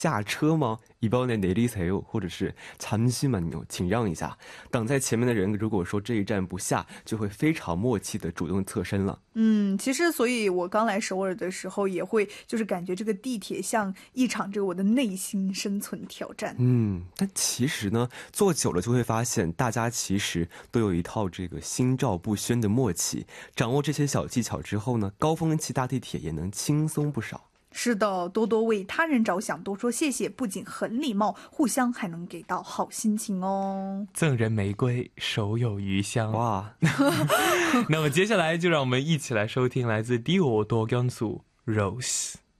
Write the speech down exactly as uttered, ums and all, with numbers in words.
下车吗？이번에 내리세요，或者是잠시만요，请让一下。挡在前面的人如果说这一站不下，就会非常默契的主动侧身了。 嗯，其实所以我刚来首尔的时候也会就是感觉这个地铁像一场这个我的内心生存挑战。 嗯，但其实呢，坐久了就会发现大家其实都有一套这个心照不宣的默契，掌握这些小技巧之后呢，高峰期搭地铁也能轻松不少。 是的，多多为他人着想，多说谢谢，不仅很礼貌，互相还能给到好心情哦。 赠人玫瑰，手有余香。 哇， 那么接下来就让我们一起来收听来自 Dior 多根素 Rose。